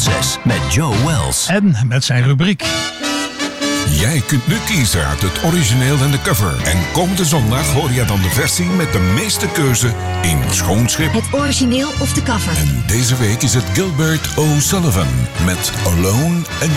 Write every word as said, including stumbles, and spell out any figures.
zes met Joe Wells. En met zijn rubriek. Jij kunt nu kiezen uit het origineel en de cover. En komende zondag hoor je dan de versie met de meeste keuze in Schoonschip. Het origineel of de cover. En deze week is het Gilbert O'Sullivan met Alone Again.